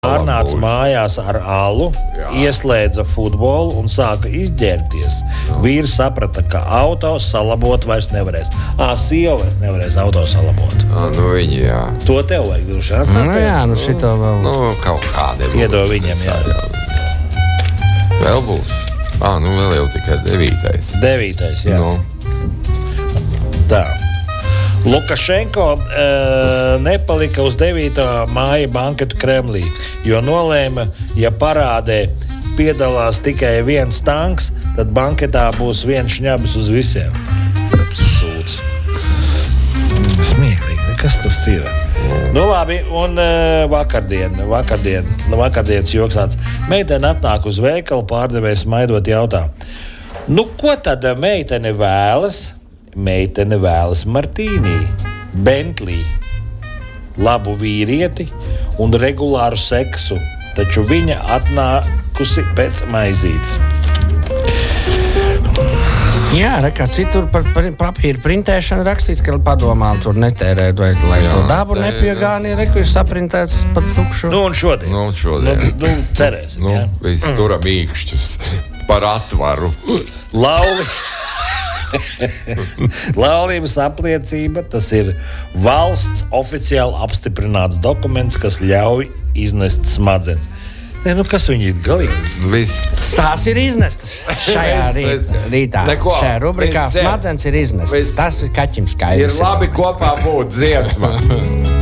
Pārnāca mājās ar alu, ieslēdza futbolu un sāka izģērbties. Vīrs saprata, ka auto salabot vairs nevarēs. Sieva vairs nevarēs auto salabot. Nu viņi, jā. To tev vajag duši atstāt? Nu jā, nu šito vēl. Nu, kaut kādiem. Iedod viņam, jā. Vēl būs. Nu vēl jau tikai 9. 9. jā. Nu. Tā. Lukašenko nepalika uz 9. māja banketu Kremlī, jo nolēma, ja parādē piedalās tikai viens tanks, tad banketā būs viens šņabis uz visiem. Sūds. Smieklīgi, kas tas ir? Nu labi, un vakardienas joks tāds. Meitene atnāk uz veikalu, pārdevējs maidot jautā. Nu, ko tad meitene vēlas? Meitene vēlas Martīnī, Bentley, labu vīrieti un regulāru seksu, taču viņa atnākusi pēc maizītes. Jā, kā citur par papīra printēšanu rakstīts, ka padomā tur netērēt, vai lai to dabu nepiegāni, ir saprintēts par tukšu. Nu un šodien. Nu, cerēsim, jā. Viss turam īkšķus par atvaru. Laulības apliecība, tas ir valsts oficiāli apstiprināts dokuments, kas ļauj iznest smadzenes. Nu kas viņi ir galīgi? Tās ir iznestas šajā rītā. Šajā rubrikā smadzenes ir iznestas. Tas ir kaķim skaidrs. Ir labi kopā būt dziesma.